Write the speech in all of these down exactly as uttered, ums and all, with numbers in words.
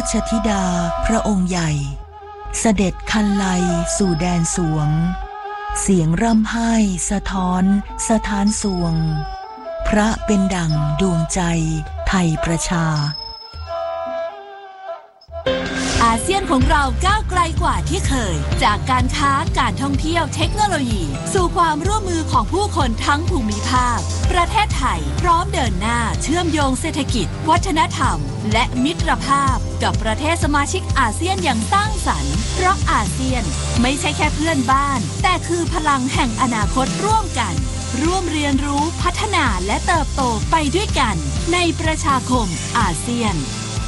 ชธิดาพระองค์ใหญ่เสด็จคันไลสู่แดนสวงเสียงร่ำไห้สะท้อนสถานสวงพระเป็นดั่งดวงใจไทยประชาอาเซียนของเราก้าวไกลกว่าที่เคยจากการค้าการท่องเที่ยวเทคโนโลยีสู่ความร่วมมือของผู้คนทั้งภูมิภาคประเทศไทยพร้อมเดินหน้าเชื่อมโยงเศรษฐกิจวัฒนธรรมและมิตรภาพกับประเทศสมาชิกอาเซียนอย่างสร้างสรรค์เพราะอาเซียนไม่ใช่แค่เพื่อนบ้านแต่คือพลังแห่งอนาคตร่วมกันร่วมเรียนรู้พัฒนาและเติบโตไปด้วยกันในประชาคมอาเซียน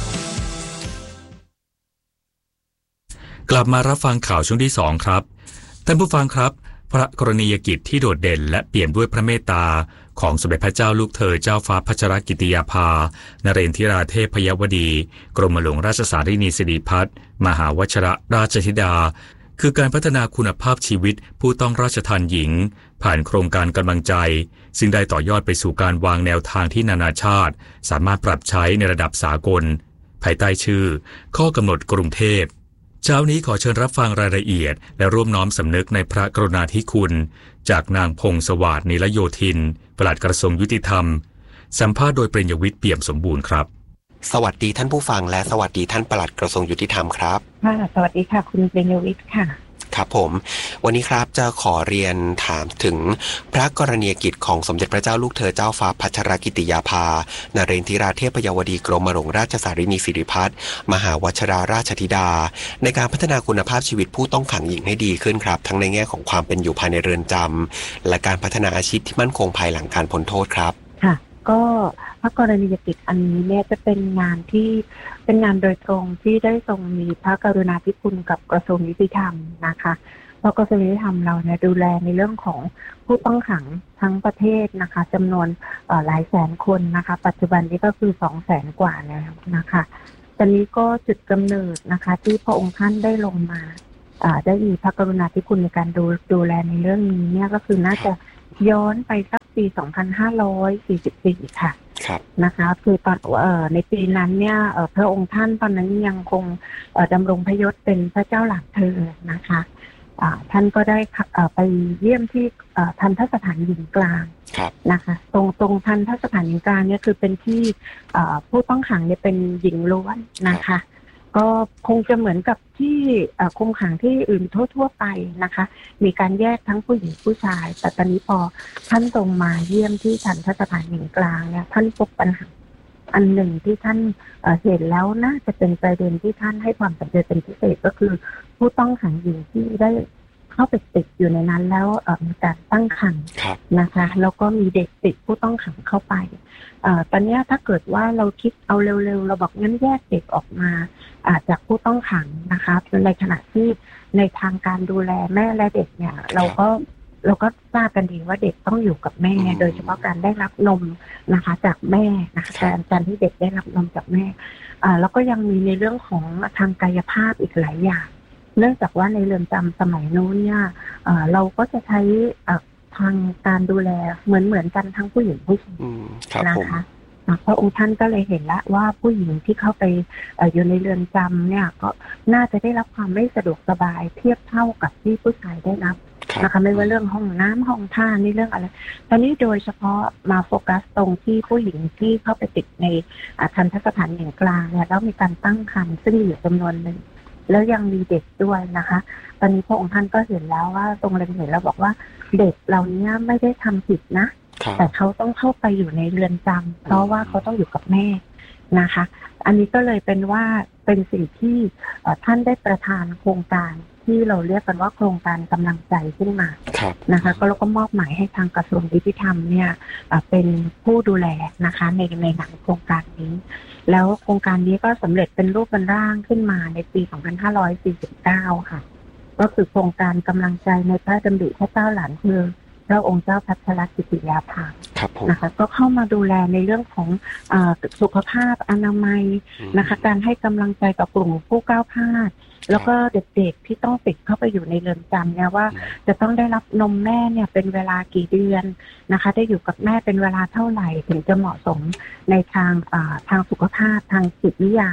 กลับมารับฟังข่าวช่วงที่สองครับท่านผู้ฟังครับพระกรณียกิจที่โดดเด่นและเปี่ยมด้วยพระเมตตาของสมเด็จพระเจ้าลูกเธอเจ้าฟ้าพัชรกิติยาภานเรนทิราเทพยวดีกรมหลวงราชสารีนีสิริพัฒน์มหาวชิรราชธิดาคือการพัฒนาคุณภาพชีวิตผู้ต้องราชทานหญิงผ่านโครงการกำลังใจซึ่งได้ต่อยอดไปสู่การวางแนวทางที่นานาชาติสามารถปรับใช้ในระดับสากลภายใต้ชื่อข้อกำหนดกรุงเทพเช้านี้ขอเชิญรับฟังรายละเอียดและร่วมน้อมสำนึกในพระกรุณาธิคุณจากนางพงศวาสนิรโยธินปลัดกระทรวงยุติธรรมสัมภาษณ์โดยเปรญยวิทย์เปี่ยมสมบูรณ์ครับสวัสดีท่านผู้ฟังและสวัสดีท่านปลัดกระทรวงยุติธรรมครับค่ะสวัสดีค่ะคุณเปรญยวิทย์ค่ะครับผมวันนี้ครับจะขอเรียนถามถึงพระกรณียกิจของสมเด็จพระเจ้าลูกเธอเจ้าฟ้าพัชรกิติยาภานเรนทิราเทพยวดีกรมหลวงราชสารีนีสิริพัฒน์มหาวชิราราชธิดาในการพัฒนาคุณภาพชีวิตผู้ต้องขังหญิงให้ดีขึ้นครับทั้งในแง่ของความเป็นอยู่ภายในเรือนจำและการพัฒนาอาชีพที่มั่นคงภายหลังการพ้นโทษครับค่ะก็พระกรณียกิจอันนี้เนี่ยจะเป็นงานที่เป็นงานโดยตรงที่ได้ทรงมีพระกรุณาธิคุณกับกระทรวงยุติธรรมนะคะเพราะกระทรวงยุติธรรมเราเนี่ยดูแลในเรื่องของผู้ต้องขังทั้งประเทศนะคะจำนวนหลายแสนคนนะคะปัจจุบันนี้ก็คือสองแสนกว่าแล้วนะคะตอนนี้ก็จุดกำเนิดนะคะที่พระองค์ท่านได้ลงมาได้มีพระกรุณาธิคุณในการดูดูแลในเรื่องนี้เนี่ยก็คือน่าจะย้อนไปสักปีสองพันห้าร้อยสี่สิบสี่ค่ะนะคะคือตอนเอ่อในปีนั้นเนี่ยเอ่อพระองค์ท่านตอนนั้นยังคงเอ่อดำรงพระยศเป็นพระเจ้าหลานเธอนะคะอ่าท่านก็ได้เอ่อไปเยี่ยมที่เอ่อทัณฑสถานหญิงกลางนะคะตรงตรงทัณฑสถานหญิงกลางเนี่ยคือเป็นที่เอ่อผู้ต้องขังเนี่ยเป็นหญิงล้วนนะคะก็คงจะเหมือนกับที่คุมขังที่อื่นทั่วๆไปนะคะมีการแยกทั้งผู้หญิงผู้ชายแต่ตอนนี้พอท่านตรงมาเยี่ยมที่ทัณฑสถานหญิงกลางเนี่ยท่านพบปัญหาอันหนึ่งที่ท่านเห็นแล้วน่าจะเป็นประเด็นที่ท่านให้ความสนใจเป็นพิเศษก็คือผู้ต้องขังหญิงที่ได้เข้าไปติดอยู่ในนั้นแล้วมีการตั้งครรภ์นะคะแล้วก็มีเด็กติดผู้ต้องขังเข้าไปตอนนี้ถ้าเกิดว่าเราคิดเอาเร็วๆเราบอกงั้นแยกเด็กออกมาจากผู้ต้องขังนะคะในขณะที่ในทางการดูแลแม่และเด็กเนี่ยเราก็เราก็ทราบกันดีว่าเด็กต้องอยู่กับแม่โดยเฉพาะการได้รับนมนะคะจากแม่นะคะการการที่เด็กได้รับนมจากแม่แล้วก็ยังมีในเรื่องของทางกายภาพอีกหลายอย่างเนื่องจากว่าในเรือนจำสมัยนู้นเนี่ยเราก็จะใช้ทางการดูแลเหมือนเหมือนกันทั้งผู้หญิงผู้ชายนะคะพระองค์ท่านก็เลยเห็นแล้วว่าผู้หญิงที่เข้าไปอยู่ในเรือนจำเนี่ยก็น่าจะได้รับความไม่สะดวกสบายเทียบเท่ากับที่ผู้ชายได้รับนะคะไม่ว่าเรื่องห้องน้ำห้องท่านี่เรื่องอะไรตอนนี้โดยเฉพาะมาโฟกัสตรงที่ผู้หญิงที่เข้าไปติดในทัณฑสถานหญิงกลางเนี่ยแล้วมีการตั้งครรภ์ซึ่งมีอยู่จำนวนหนึ่งแล้วยังมีเด็กด้วยนะคะตอนนี้พระองค์ท่านก็เห็นแล้วว่าตรงเล็งเห็นแล้วบอกว่าเด็กเหล่านี้ไม่ได้ทำผิดนะแต่เขาต้องเข้าไปอยู่ในเรือนจำเพราะว่าเขาต้องอยู่กับแม่นะคะอันนี้ก็เลยเป็นว่าเป็นสิ่งที่ท่านได้ประทานโครงการที่เราเรียกกันว่าโครงการกำลังใจขึ้นมานะคะก็เราก็มอบหมายให้ทางกระทรวงยุติธรรมเนี่ยเป็นผู้ดูแลนะคะในในหนังโครงการนี้แล้วโครงการนี้ก็สำเร็จเป็นรูปเป็นร่างขึ้นมาในปีสองพันห้าร้อยสี่สิบเก้าค่ะก็คือโครงการกำลังใจในพระดำริพระเจ้าหลานเธอพระองค์เจ้าพัชรกิติยาภานะคะก็เข้ามาดูแลในเรื่องของอ่าสุขภาพอนามัยนะคะการให้กำลังใจกับกลุ่มผู้ก้าวพลาดแล้วก็เด็กๆที่ต้องติดเข้าไปอยู่ในเรือนจำเนี่ยว่าจะต้องได้รับนมแม่เนี่ยเป็นเวลากี่เดือนนะคะได้อยู่กับแม่เป็นเวลาเท่าไหร่ถึงจะเหมาะสมในทางอ่าทางสุขภาพทางจิตวิทยา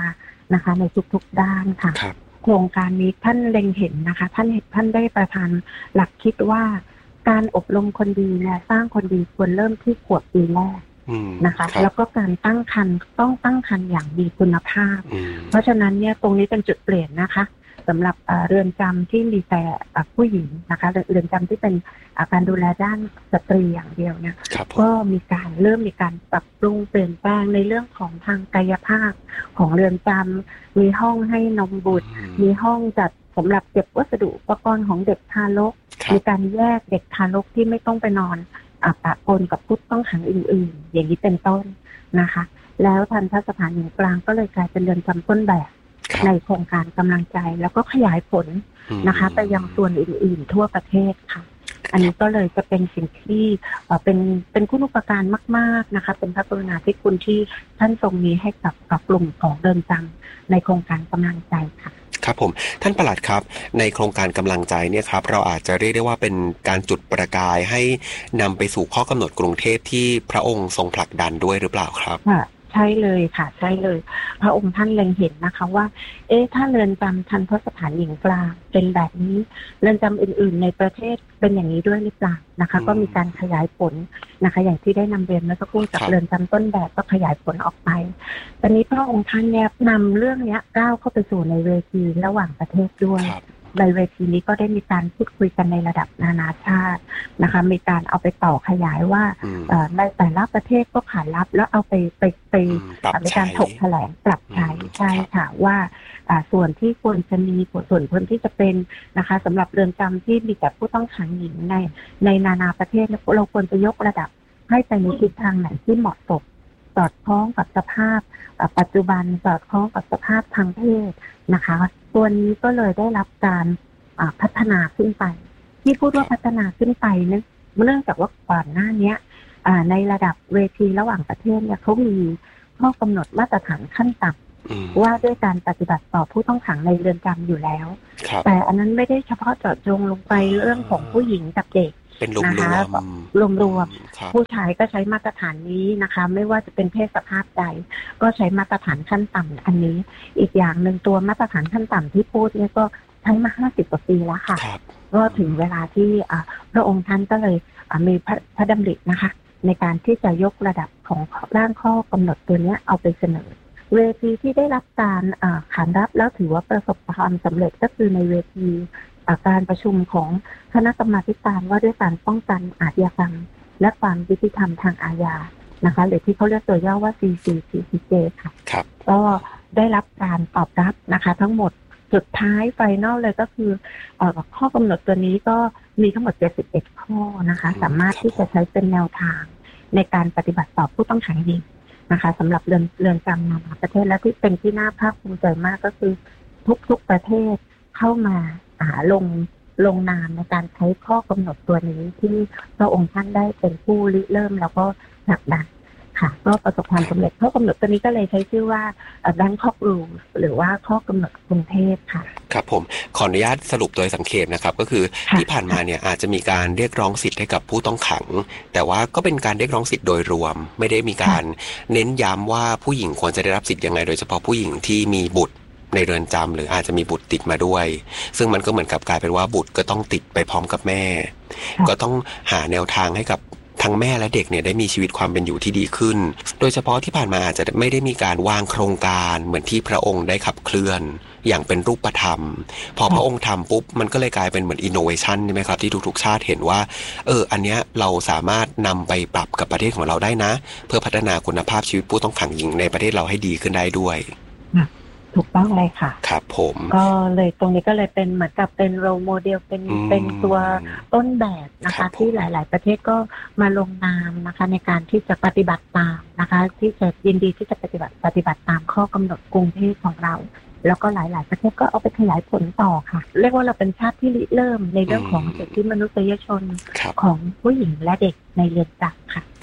นะคะในทุกๆด้านค่ะโครงการนี้ท่านเล็งเห็นนะคะท่านท่านได้ประทานหลักคิดว่าการอบรมคนดีเนี่ยสร้างคนดีควรเริ่มที่ขวบปีแรกนะคะแล้วก็การตั้งครรภ์ต้องตั้งครรภ์อย่างมีคุณภาพเพราะฉะนั้นเนี่ยตรงนี้เป็นจุดเปลี่ยนนะคะสำหรับเรือนจำที่มีแต่ผู้หญิงนะคะเรือนจำที่เป็นการดูแลด้านสตรีอย่างเดียวเนี่ยก็มีการเริ่มมีการปรับปรุงเปลี่ยนแปลงในเรื่องของทางกายภาพของเรือนจำมีห้องให้นมบุตรมีห้องจัดสำหรับเก็บวัสดุอุปกรณ์ของเด็กทารกมีการแยกเด็กทารกที่ไม่ต้องไปนอนปะปนกับผู้ต้องขังอื่นๆอย่างนี้เป็นต้นนะคะแล้วทันทสถานหญิงกลางก็เลยกลายเป็นเรือนจำต้นแบบในโครงการกำลังใจแล้วก็ขยายผลนะคะไปยังส่วนอื่นๆทั่วประเทศค่ะอันนี้ก็เลยจะเป็นสิ่งที่เป็นเป็นคุณูปการมากๆนะคะเป็นพระกรุณาธิคุณที่ท่านทรงมีให้กับกับกลุ่มของเรือนจำในโครงการกำลังใจค่ะครับผมท่านปลัดครับในโครงการกำลังใจเนี่ยครับเราอาจจะเรียกได้ว่าเป็นการจุดประกายให้นำไปสู่ข้อกำหนดกรุงเทพที่พระองค์ทรงผลักดันด้วยหรือเปล่าครับใช่เลยค่ะใช่เลยพระองค์ท่านเล็งเห็นนะคะว่าเอ๊ะถ้าเรือนจำทันทสถานหญิงกลางเป็นแบบนี้เรือนจำอื่นๆในประเทศเป็นอย่างนี้ด้วยหรือเปล่านะคะก็มีการขยายผลนะคะอย่างที่ได้นำเรียนเมื่อสักครู่จากเรือนจำต้นแบบก็ขยายผลออกไปตอนนี้พระองค์ท่านเนี่ยนำเรื่องนี้ก้าวเข้าไปสู่ในเวทีระหว่างประเทศด้วยในเวทีนี้ก็ได้มีการพูดคุยกันในระดับนานาชาตินะคะมีการเอาไปต่อขยายว่าในแต่ละประเทศก็ขานรับแล้วเอาไปไปไปในการถกแถลงปรับใช้ใช่ค่ะว่าส่วนที่ควรจะมีส่วนควรที่จะเป็นนะคะสำหรับเรือนจำที่มีแต่ผู้ต้องขังหญิงในในนานาประเทศเราควรจะยกระดับให้ไปในทิศทางไหนที่เหมาะสมสอดคล้องกับสภาพปัจจุบันสอดคล้องกับสภาพทางเพศนะคะตัวนี้ก็เลยได้รับการพัฒนาขึ้นไปที่พูดว่าพัฒนาขึ้นไปนั้นเนื่องจากว่าก่อนหน้านี้ในระดับเวทีระหว่างประเทศเนี่ยเขามีข้อกำหนดมาตรฐานขั้นต่ำว่าด้วยการปฏิบัติต่อผู้ต้องขังในเรือนจำอยู่แล้วแต่อันนั้นไม่ได้เฉพาะเจาะจงลงไปเรื่องของผู้หญิงกับเด็กนะคะรวมรวมผู้ชายก็ใช้มาตรฐานนี้นะคะไม่ว่าจะเป็นเพศสภาพใดก็ใช้มาตรฐานขั้นต่ำอันนี้อีกอย่างหนึ่งตัวมาตรฐานขั้นต่ำที่พูดเนี่ยก็ใช้มาห้าสิบกว่าปีแล้วค่ะก็ถึงเวลาที่พระองค์ท่านก็เลยมีพระดำรินะคะในการที่จะยกระดับของร่างข้อกำหนดตัวนี้เอาไปเสนอเวทีที่ได้รับการขานรับแล้วถือว่าประสบความสำเร็จก็คือในเวทีการประชุมของคณะกรรมาการว่าด้วยการป้องกันอาชญากรรมและความยุติธรรมทางอาญานะคะหรือที่เขาเรียกตัวย่อว่า ซี ซี ซี ซี เจ ค่ะก็ได้รับการตอบรับนะคะทั้งหมดสุดท้ายไฟนอลเลยก็คือข้อกำหนดตัวนี้ก็มีทั้งหมดเจ็ดสิบเอ็ดข้อนะคะสามารถที่จะใช้เป็นแนวทางในการปฏิบัติต่อผู้ต้องขังหญิงนะคะสำหรับเรือนเรือนจำนานาประเทศและที่เป็นที่น่าภาคภูมิใจมากก็คือทุกๆประเทศเข้ามาลงลงนามในการใช้ข้อกำหนดตัวนี้ที่พระองค์ท่านได้เป็นผู้ริเริ่มแล้วก็ผลักดันค่ะก็ประสบความสำเร็จข้อกำหนดตัวนี้ก็เลยใช้ชื่อว่า Bangkok Rules หรือว่าข้อกำหนดกรุงเทพค่ะครับผมขออนุญาตสรุปโดยสังเขปนะครับก็คือที่ผ่านมาเนี่ยอาจจะมีการเรียกร้องสิทธิ์ให้กับผู้ต้องขังแต่ว่าก็เป็นการเรียกร้องสิทธิ์โดยรวมไม่ได้มีการเน้นย้ำว่าผู้หญิงควรจะได้รับสิทธิ์ยังไงโดยเฉพาะผู้หญิงที่มีบุตรในเรือนจำหรืออาจจะมีบุตรติดมาด้วยซึ่งมันก็เหมือนกับกลายเป็นว่าบุตรก็ต้องติดไปพร้อมกับแม่ก็ต้องหาแนวทางให้กับทั้งแม่และเด็กเนี่ยได้มีชีวิตความเป็นอยู่ที่ดีขึ้นโดยเฉพาะที่ผ่านมาอาจจะไม่ได้มีการวางโครงการเหมือนที่พระองค์ได้ขับเคลื่อนอย่างเป็นรูปธรรมพอพระองค์ทำปุ๊บมันก็เลยกลายเป็นเหมือนอินโนเวชันใช่ไหมครับที่ทุกๆชาติเห็นว่าเอออันเนี้ยเราสามารถนำไปปรับกับประเทศของเราได้นะเพื่อพัฒนาคุณภาพชีวิตผู้ต้องขังหญิงในประเทศเราให้ดีขึ้นได้ด้วยถูกต้องเลยค่ะครับผมก็เลยตรงนี้ก็เลยเป็นเหมือนกับเป็นโรลโมเดลเป็นเป็นตัวต้นแบบนะคะที่หลายๆประเทศก็มาลงนามนะคะในการที่จะปฏิบัติตามนะคะที่จะยินดีที่จะปฏิบัติปฏิบัติตามข้อกำหนดกรุงเทพของเราแล้วก็หลายๆประเทศก็เอาไปขยายผลต่อค่ะเรียกว่าเราเป็นชาติที่ริเริ่มในเรื่องของสิทธิมนุษยชนของผู้หญิงและเด็กในเรือนจำค่ะ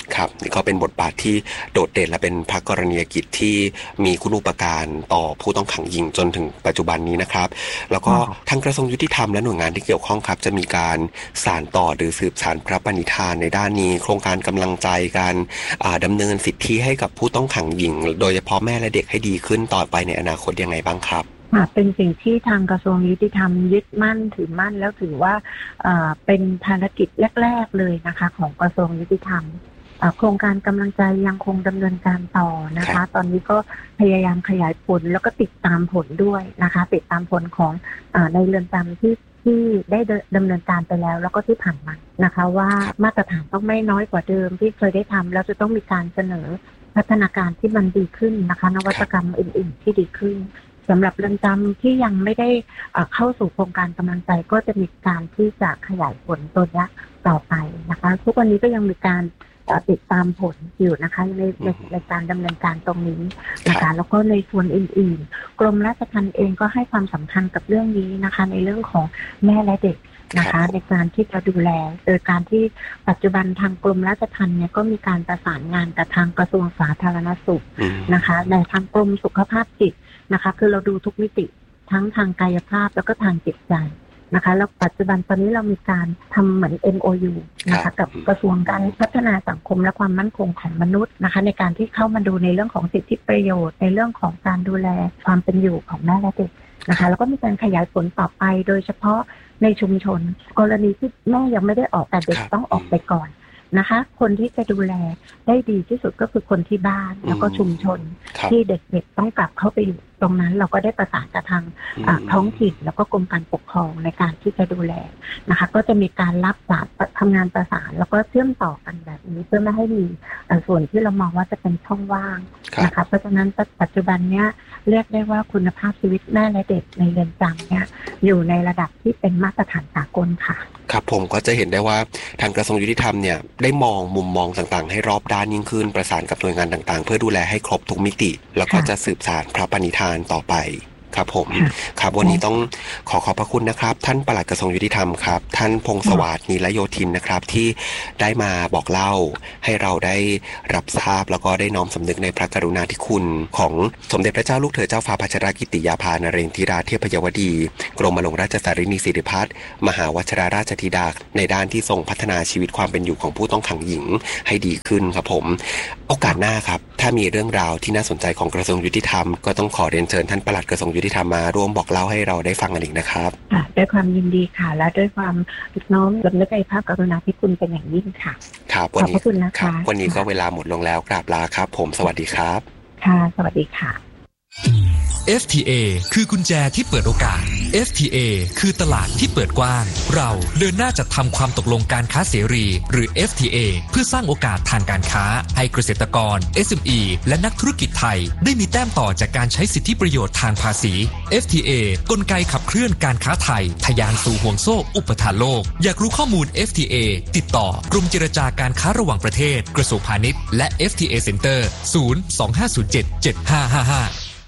ครับนี่ก็เป็นบทบาทที่โดดเด่นและเป็นพระกรณียกิจที่มีคุณูปการต่อผู้ต้องขังหญิงจนถึงปัจจุบันนี้นะครับแล้วก็ทางกระทรวงยุติธรรมและหน่วยงานที่เกี่ยวข้องครับจะมีการสานต่อหรือสืบสานพระปณิธานในด้านนี้โครงการกำลังใจการดำเนินสิทธิให้กับผู้ต้องขังหญิงโดยเฉพาะแม่และเด็กให้ดีขึ้นต่อไปในอนาคตยังไงบ้างครับเป็นสิ่งที่ทางกระทรวงยุติธรรมยึดมั่นถือมั่นแล้วถือว่าเป็นภารกิจแรกๆเลยนะคะของกระทรวงยุติธรรมโครงการกำลังใจยังคงดำเนินการต่อนะคะตอนนี้ก็พยายามขยายผลแล้วก็ติดตามผลด้วยนะคะติดตามผลของในเรือนจำที่ที่ได้ดำเนินการไปแล้วแล้วก็ที่ผ่านมานะคะว่ามาตรฐานต้องไม่น้อยกว่าเดิมที่เคยได้ทำแล้วจะต้องมีการเสนอพัฒนาการที่มันดีขึ้นนะคะนวัตกรรมอื่นๆที่ดีขึ้นสำหรับเรือนจำที่ยังไม่ได้เข้าสู่โครงการกำลังใจก็จะมีการที่จะขยายผลตัวนี้ต่อไปนะคะทุกวันนี้ก็ยังมีการติดตามผลอยู่นะคะในในในการดำเนินการตรงนี้นะคะแล้วก็ในส่วนอื่นๆกรมราชทัณฑ์เองก็ให้ความสำคัญกับเรื่องนี้นะคะในเรื่องของแม่และเด็กนะคะในการที่จะดูแลโดยการที่ปัจจุบันทางกรมราชทัณฑ์เนี่ยก็มีการประสานงานกับทางกระทรวงสาธารณสุขนะคะในทางกรมสุขภาพจิตนะคะคือเราดูทุกมิติทั้งทางกายภาพแล้วก็ทางจิตใจนะคะแล้วปัจจุบันตอนนี้เรามีการทำเหมือน เอ็ม โอ ยู นะคะกับกระทรวงการพัฒนาสังคมและความมั่นคงของมนุษย์นะคะในการที่เข้ามาดูในเรื่องของสิทธิประโยชน์ในเรื่องของการดูแลความเป็นอยู่ของแม่และเด็กนะคะแล้วก็มีการขยายผลต่อไปโดยเฉพาะในชุมชนกรณีที่แม่ยังไม่ได้ออกแต่เด็กต้องออกไปก่อนนะคะคนที่จะดูแลได้ดีที่สุดก็คือคนที่บ้านแล้วก็ชุมชนที่เด็กๆต้องกลับเข้าไปอยู่ตรงนั้นเราก็ได้ประสานกับทางท้องถิ่นแล้วก็กรมการปกครองในการที่จะดูแลนะคะก็จะมีการรับสารทำงานประสานแล้วก็เชื่อมต่อกันแบบนี้เพื่อไม่ให้มีส่วนที่เรามองว่าจะเป็นช่องว่างนะคะเพราะฉะนั้นปัจจุบันเนี้ยเรียกได้ว่าคุณภาพชีวิตแม่และเด็กในเรือนจำเนี่ยอยู่ในระดับที่เป็นมาตรฐานสากลค่ะครับผมก็จะเห็นได้ว่าทางกระทรวงยุติธรรมเนี่ยได้มองมุมมองต่างๆให้รอบด้านยิ่งขึ้นประสานกับหน่วยงานต่างๆเพื่อดูแลให้ครบทุกมิติแล้วก็จะสืบสานพระปณิธานต่อไปครับผมครับวันนี้ต้องขอขอบพระคุณนะครับท่านปลัดกระทรวงยุติธรรมครับท่านพงศวัสดิ์นีลโยธินนะครับที่ได้มาบอกเล่าให้เราได้รับทราบแล้วก็ได้น้อมสำนึกในพระกรุณาธิคุณของสมเด็จพระเจ้าลูกเธอเจ้าฟ้าพัชรกิติยาภานเรนทิราเทพยวดีกรมหลวงราชสารินีสิริพัฒน์มหาวชิราราชธิดาในด้านที่ทรงพัฒนาชีวิตความเป็นอยู่ของผู้ต้องขังหญิงให้ดีขึ้นครับผมโอกาสหน้าครับถ้ามีเรื่องราวที่น่าสนใจของกระทรวงยุติธรรมก็ต้องขอเรียนเชิญท่านปลัดกระทรวงยุติธรรมมาร่วมบอกเล่าให้เราได้ฟังกันอีกนะครับด้วยความยินดีค่ะและด้วยความน้อมสำนึกในพระกรุณาธิคุณเป็นอย่างยิ่งค่ะครับวันนี้ขอบคุณนะคะวันนี้ก็เวลาหมดลงแล้วกราบลาครับผมสวัสดีครับค่ะสวัสดีค่ะเอฟ ที เอ คือกุญแจที่เปิดโอกาส เอฟ ที เอ คือตลาดที่เปิดกว้างเราเดินหน้าจัดทำความตกลงการค้าเสรีหรือ เอฟ ที เอ เพื่อสร้างโอกาสทางการค้าให้เกษตรกร เอส เอ็ม อี และนักธุรกิจไทยได้มีแต้มต่อจากการใช้สิทธิประโยชน์ทางภาษี เอฟ ที เอ กลไกขับเคลื่อนการค้าไทยทะยานสู่ห่วงโซ่อุปทานโลกอยากรู้ข้อมูล เอฟ ที เอ ติดต่อกรมเจรจาการค้าระหว่างประเทศกระทรวงพาณิชย์และ เอฟ ที เอ Center ศูนย์ สอง ห้า ศูนย์ เจ็ด เจ็ด ห้า ห้า ห้า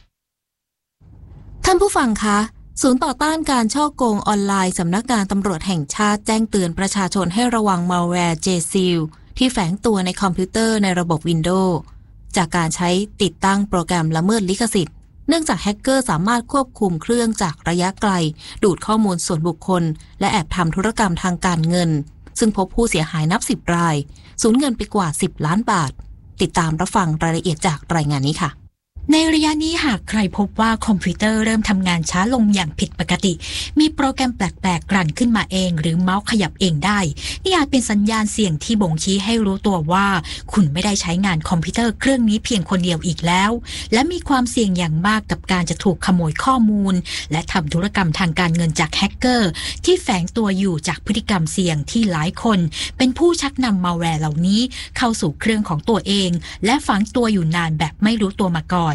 ท่านผู้ฟังคะศูนย์ต่อต้านการฉ้อโกงออนไลน์สำนักงานตำรวจแห่งชาติแจ้งเตือนประชาชนให้ระวังมัลแวร์ เจ ซี ที่แฝงตัวในคอมพิวเตอร์ในระบบ Windows จากการใช้ติดตั้งโปรแกรมละเมิดลิขสิทธิ์เนื่องจากแฮกเกอร์สามารถควบคุมเครื่องจากระยะไกลดูดข้อมูลส่วนบุคคลและแอบทำธุรกรรมทางการเงินซึ่งพบผู้เสียหายนับสิบรายสูญเงินไปกว่าสิบล้านบาทติดตามรับฟังรายละเอียดจากรายงานนี้ค่ะในระยะนี้หากใครพบว่าคอมพิวเตอร์เริ่มทำงานช้าลงอย่างผิดปกติมีโปรแกรมแปลกๆรันขึ้นมาเองหรือเมาส์ขยับเองได้นี่อาจเป็นสัญญาณเสี่ยงที่บ่งชี้ให้รู้ตัวว่าคุณไม่ได้ใช้งานคอมพิวเตอร์เครื่องนี้เพียงคนเดียวอีกแล้วและมีความเสี่ยงอย่างมากกับการจะถูกขโมยข้อมูลและทำธุรกรรมทางการเงินจากแฮกเกอร์ที่แฝงตัวอยู่จากพฤติกรรมเสี่ยงที่หลายคนเป็นผู้ชักนำมัลแวร์เหล่านี้เข้าสู่เครื่องของตัวเองและฝังตัวอยู่นานแบบไม่รู้ตัวมาก่อน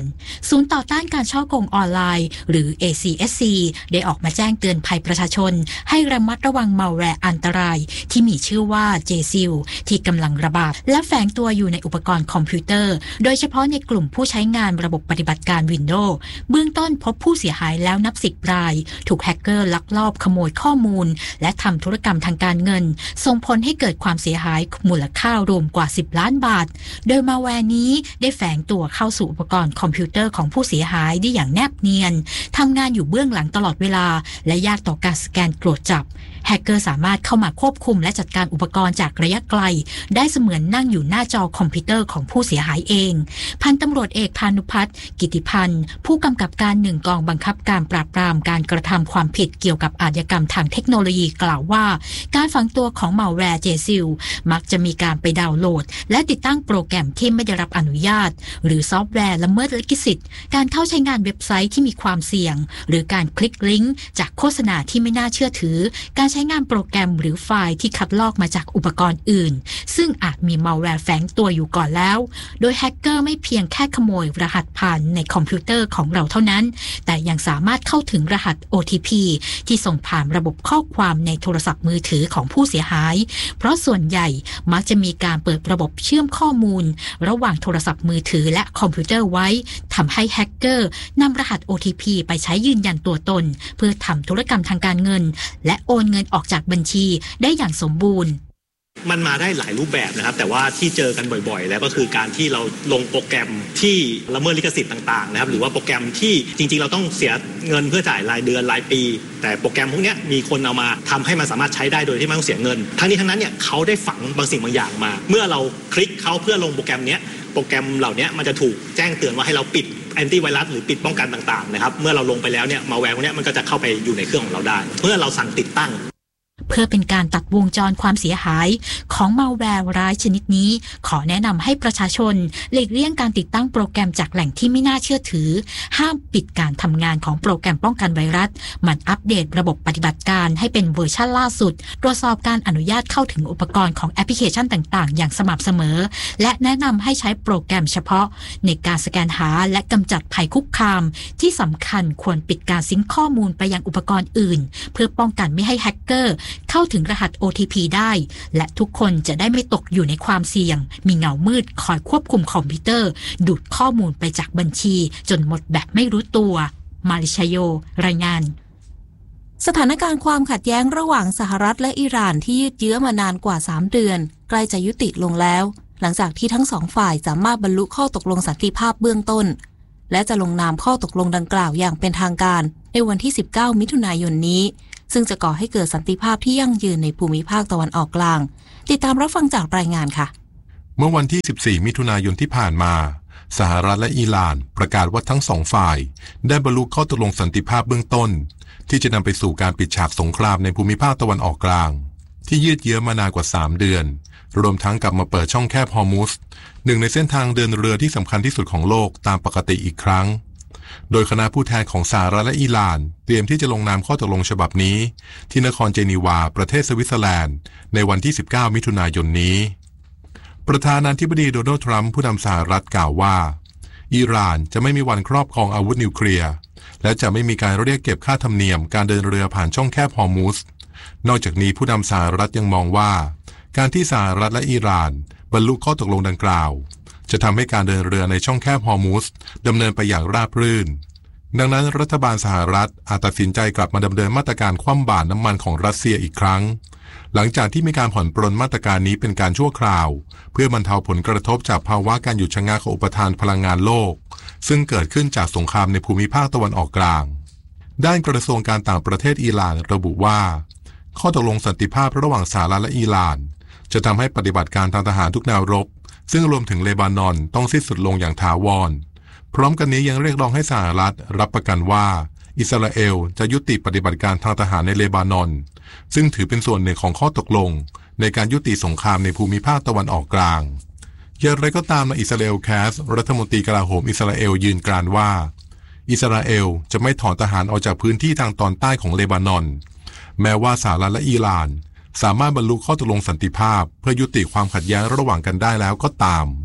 ศูนย์ต่อต้านการฉ้อโกงออนไลน์หรือ เอ ซี เอส ซี ได้ออกมาแจ้งเตือนภัยประชาชนให้ระมัดระวังมัลแวร์อันตรายที่มีชื่อว่า เจ ซิล ที่กำลังระบาดและแฝงตัวอยู่ในอุปกรณ์คอมพิวเตอร์โดยเฉพาะในกลุ่มผู้ใช้งานระบบปฏิบัติการ Windows เบื้องต้นพบผู้เสียหายแล้วนับสิบรายถูกแฮกเกอร์ลักลอบขโมยข้อมูลและทำธุรกรรมทางการเงินส่งผลให้เกิดความเสียหายมูลค่ารวมกว่าสิบล้านบาทโดยมัลแวร์นี้ได้แฝงตัวเข้าสู่อุปกรณ์คอมพิวเตอร์ของผู้เสียหายได้อย่างแนบเนียนทำงานอยู่เบื้องหลังตลอดเวลาและยากต่อการสแกนตรวจจับแฮกเกอร์สามารถเข้ามาควบคุมและจัดการอุปกรณ์จากระยะไกลได้เสมือนนั่งอยู่หน้าจอคอมพิวเตอร์ของผู้เสียหายเองพันตำรวจเอกพานุพัฒน์กิติพันธ์ผู้กำกับการหนึ่งกองบังคับการปราบปรามการกระทำความผิดเกี่ยวกับอาชญากรรมทางเทคโนโลยีกล่าวว่าการฝังตัวของมัลแวร์ เจ ซิล มักจะมีการไปดาวน์โหลดและติดตั้งโปรแกรมที่ไม่ได้รับอนุญาตหรือซอฟต์แวร์ละเมิดลิขสิทธิ์การเข้าใช้งานเว็บไซต์ที่มีความเสี่ยงหรือการคลิกลิงก์จากโฆษณาที่ไม่น่าเชื่อถือการใช้งานโปรแกรมหรือไฟล์ที่คัดลอกมาจากอุปกรณ์อื่นซึ่งอาจมีมัลแวร์แฝงตัวอยู่ก่อนแล้วโดยแฮกเกอร์ไม่เพียงแค่ขโมยรหัสผ่านในคอมพิวเตอร์ของเราเท่านั้นแต่ยังสามารถเข้าถึงรหัส โอ ที พี ที่ส่งผ่านระบบข้อความในโทรศัพท์มือถือของผู้เสียหายเพราะส่วนใหญ่มักจะมีการเปิดระบบเชื่อมข้อมูลระหว่างโทรศัพท์มือถือและคอมพิวเตอร์ไว้ทำให้แฮกเกอร์นำรหัส โอ ที พี ไปใช้ยืนยันตัวตนเพื่อทำธุรกรรมทางการเงินและโอนเงินออกจากบัญชีได้อย่างสมบูรณ์มันมาได้หลายรูปแบบนะครับแต่ว่าที่เจอกันบ่อยๆแล้วก็คือการที่เราลงโปรแกรมที่ละเมิดลิขสิทธิ์ต่างๆนะครับหรือว่าโปรแกรมที่จริงๆเราต้องเสียเงินเพื่อจ่ายรายเดือนรายปีแต่โปรแกรมพวกนี้มีคนเอามาทำให้มันสามารถใช้ได้โดยที่ไม่ต้องเสียเงินทั้งนี้ทั้งนั้นเนี่ยเขาได้ฝังบางสิ่งบางอย่างมาเมื่อเราคลิกเขาเพื่อลงโปรแกรมนี้โปรแกรมเหล่านี้มันจะถูกแจ้งเตือนว่าให้เราปิดแอนตี้ไวรัสหรือปิดป้องกันต่างๆนะครับเมื่อเราลงไปแล้วเนี่ยมัลแวร์พวกนี้มันก็จะเข้าไปอยู่ในเครื่องของเราได้เมื่อเราสั่งติดตั้งเพื่อเป็นการตัดวงจรความเสียหายของมัลแวร์ร้ายชนิดนี้ขอแนะนำให้ประชาชนหลีกเลี่ยงการติดตั้งโปรแกรมจากแหล่งที่ไม่น่าเชื่อถือห้ามปิดการทำงานของโปรแกรมป้องกันไวรัสหมั่นอัปเดตระบบปฏิบัติการให้เป็นเวอร์ชันล่าสุดตรวจสอบการอนุญาตเข้าถึงอุปกรณ์ของแอปพลิเคชันต่างๆอย่างสม่ำเสมอและแนะนำให้ใช้โปรแกรมเฉพาะในการสแกนหาและกำจัดภัยคุกคามที่สำคัญควรปิดการซิงค์ข้อมูลไปยังอุปกรณ์อื่นเพื่อป้องกันไม่ให้แฮกเกอร์เข้าถึงรหัส โอ ที พี ได้และทุกคนจะได้ไม่ตกอยู่ในความเสี่ยงมีเงามืดคอยควบคุมคอมพิวเตอร์ดูดข้อมูลไปจากบัญชีจนหมดแบบไม่รู้ตัวมาริชโยรายงานสถานการณ์ความขัดแย้งระหว่างสหรัฐและอิหร่านที่ยืดเยื้อมานานกว่าสามเดือนใกล้จะยุติลงแล้วหลังจากที่ทั้งสองฝ่ายสามารถบรรลุข้อตกลงสันติภาพเบื้องต้นและจะลงนามข้อตกลงดังกล่าวอย่างเป็นทางการในวันที่สิบเก้ามิถุนายนนี้ซึ่งจะก่อให้เกิดสันติภาพที่ยั่งยืนในภูมิภาคตะวันออกกลางติดตามรับฟังจากรายงานค่ะเมื่อวันที่สิบสี่มิถุนายนที่ผ่านมาสหรัฐและอิหร่านประกาศว่าทั้งสองฝ่ายได้บรรลุข้อตกลงสันติภาพเบื้องต้นที่จะนำไปสู่การปิดฉากสงครามในภูมิภาคตะวันออกกลางที่ยืดเยื้อมานานกว่าสามเดือนรวมทั้งกลับมาเปิดช่องแคบฮอร์มุสหนึ่งในเส้นทางเดินเรือที่สำคัญที่สุดของโลกตามปกติอีกครั้งโดยคณะผู้แทนของสหรัฐและอิหร่านเตรียมที่จะลงนามข้อตกลงฉบับนี้ที่นครเจนีวาประเทศสวิตเซอร์แลนด์ในวันที่สิบเก้ามิถุนายนนี้ประธานาธิบดีโดนัลด์ทรัมป์ผู้นำสหรัฐกล่าวว่าอิหร่านจะไม่มีวันครอบครองอาวุธนิวเคลียร์และจะไม่มีการเรียกเก็บค่าธรรมเนียมการเดินเรือผ่านช่องแคบฮอร์มุสนอกจากนี้ผู้นำสหรัฐยังมองว่าการที่สหรัฐและอิหร่านบรรลุข้อตกลงดังกล่าวจะทำให้การเดินเรือในช่องแคบฮอร์มุสดำเนินไปอย่างราบรื่นดังนั้นรัฐบาลสหรัฐอาจตัดสินใจกลับมาดำเนินมาตรการคว่ำบาตรน้ำมันของรัสเซียอีกครั้งหลังจากที่มีการผ่อนปรนมาตรการนี้เป็นการชั่วคราวเพื่อบรรเทาผลกระทบจากภาวะการหยุดชะงักของอุปทานพลังงานโลกซึ่งเกิดขึ้นจากสงครามในภูมิภาคตะวันออกกลางด้านกระทรวงการต่างประเทศอิหร่านระบุว่าข้อตกลงสันติภาพระหว่างสหรัฐและอิหร่านจะทำให้ปฏิบัติการทางทหารทุกแนวรบซึ่งรวมถึงเลบานอนต้องสิ้นสุดลงอย่างถาวรพร้อมกันนี้ยังเรียกร้องให้สหรัฐรับประกันว่าอิสราเอลจะยุติปฏิบัติการทางทหารในเลบานอนซึ่งถือเป็นส่วนหนึ่งของข้อตกลงในการยุติสงครามในภูมิภาคตะวันออกกลางอย่างไรก็ตามนายอิสราเอลแคสรัฐมนตรีกลาโหมอิสราเอลยืนกรานว่าอิสราเอลจะไม่ถอนทหารออกจากพื้นที่ทางตอนใต้ของเลบานอนแม้ว่าสหรัฐและอิหร่านสามารถบรรลุข้อตกลงสันติภาพเพื่อยุติความขัดแย้งระหว่างกันได้แล้วก็ตาม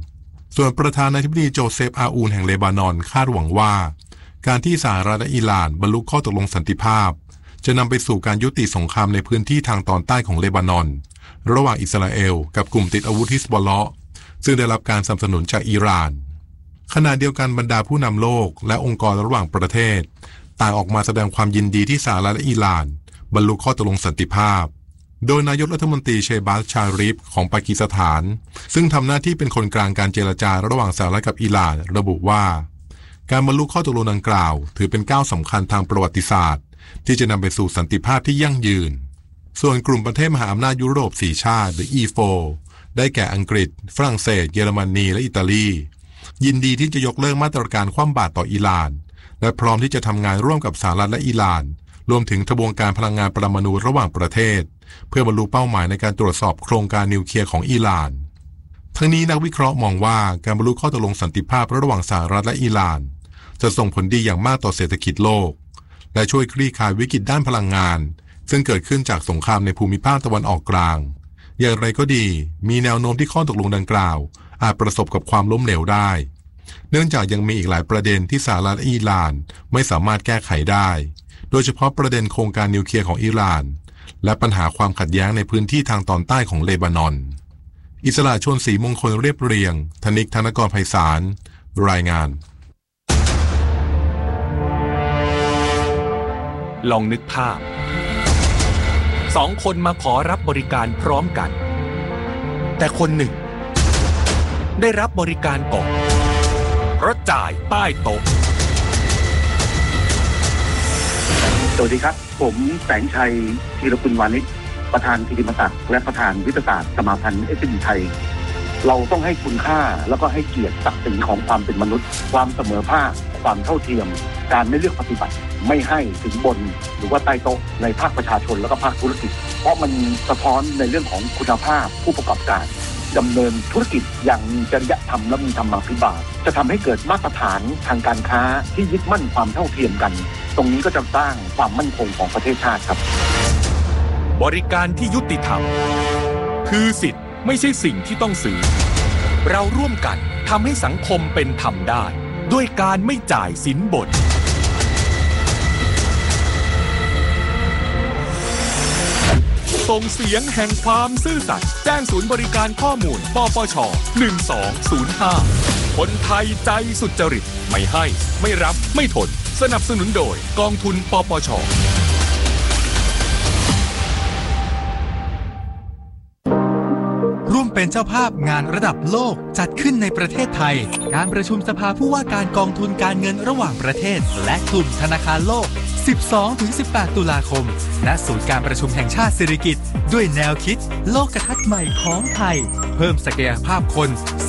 ส่วนประธานาธิบดีโจเซฟอาอูนแห่งเลบานอนคาดหวังว่าการที่สหรัฐและอิหร่านบรรลุข้อตกลงสันติภาพจะนำไปสู่การยุติสงครามในพื้นที่ทางตอนใต้ของเลบานอนระหว่างอิสราเอลกับกลุ่มติดอาวุธฮิซบอลเลาะห์ซึ่งได้รับการสนับสนุนจากอิหร่านขณะเดียวกันบรรดาผู้นำโลกและองค์กรระหว่างประเทศต่างออกมาแสดงความยินดีที่สหรัฐและอิหร่านบรรลุข้อตกลงสันติภาพโดยนายกรัฐมนตรีเชบาสชาริฟของปากีสถานซึ่งทำหน้าที่เป็นคนกลางการเจรจาระหว่างสหรัฐกับอิหร่านระบุว่าการบรรลุข้อตกลงดังกล่าวถือเป็นก้าวสำคัญทางประวัติศาสตร์ที่จะนำไปสู่สันติภาพที่ยั่งยืนส่วนกลุ่มประเทศมหาอำนาจยุโรปสี่ชาติหรือ อี โฟร์ ได้แก่อังกฤษฝรั่งเศสเยอรมนีและอิตาลียินดีที่จะยกเลิกมาตรการคว่ำบาตรต่ออิหร่านและพร้อมที่จะทำงานร่วมกับสหรัฐและอิหร่านรวมถึงทบวงการพลังงานปรมาณูระหว่างประเทศเพื่อบรรลุเป้าหมายในการตรวจสอบโครงการนิวเคลียร์ของอิหร่านทั้งนี้นักวิเคราะห์มองว่าการบรรลุข้อตกลงสันติภาพระหว่างสหรัฐและอิหร่านจะส่งผลดีอย่างมากต่อเศรษฐกิจโลกและช่วยคลี่คลายวิกฤตด้านพลังงานซึ่งเกิดขึ้นจากสงครามในภูมิภาคตะวันออกกลางอย่างไรก็ดีมีแนวโน้มที่ข้อตกลงดังกล่าวอาจประสบกับความล้มเหลวได้เนื่องจากยังมีอีกหลายประเด็นที่สหรัฐและอิหร่านไม่สามารถแก้ไขได้โดยเฉพาะประเด็นโครงการนิวเคลียร์ของอิหร่านและปัญหาความขัดแย้งในพื้นที่ทางตอนใต้ของเลบานอนอิสระชนศรีมงคลเรียบเรียงธนิกธนกรไพศาลรายงานลองนึกภาพสองคนมาขอรับบริการพร้อมกันแต่คนหนึ่งได้รับบริการก่อนเพราะจ่ายใต้โต๊ะสวัสดีครับผมแสงชัยธีรกุลวานิชประธานกิติมศักดิ์และประธานวิทยาศาสตร์สมาพันธ์ เอส เอ็ม อี ไทยเราต้องให้คุณค่าแล้วก็ให้เกียรติศักดิ์ศรีของความเป็นมนุษย์ความเสมอภาคความเท่าเทียมการไม่เลือกปฏิบัติไม่ให้ถึงบนหรือว่าใต้โต๊ะในภาคประชาชนแล้วก็ภาคธุรกิจเพราะมันสะท้อนในเรื่องของคุณภาพผู้ประกอบการดำเนินธุรกิจอย่างมีจริยธรรมและมีธรรมาภิบาลจะทำให้เกิดมาตรฐานทางการค้าที่ยึดมั่นความเท่าเทียมกันตรงนี้ก็จะสร้างความมั่นคงของประเทศชาติครับบริการที่ยุติธรรมคือสิทธิ์ไม่ใช่สิ่งที่ต้องซื้อเราร่วมกันทำให้สังคมเป็นธรรมได้ด้วยการไม่จ่ายสินบนส่งเสียงแห่งความซื่อสัตย์แจ้งศูนย์บริการข้อมูลปปชหนึ่งสองศูนย์ห้าคนไทยใจสุจริตไม่ให้ไม่รับไม่ทนสนับสนุนโดยกองทุนปปชร่วมเป็นเจ้าภาพงานระดับโลกจัดขึ้นในประเทศไทยการประชุมสภาผู้ว่าการกองทุนการเงินระหว่างประเทศและกลุ่มธนาคารโลก สิบสองถึงสิบแปด ตุลาคมณศูนย์การประชุมแห่งชาติสิริกิติ์ด้วยแนวคิดโลกทัศน์ใหม่ของไทยเพิ่มศักยภาพคน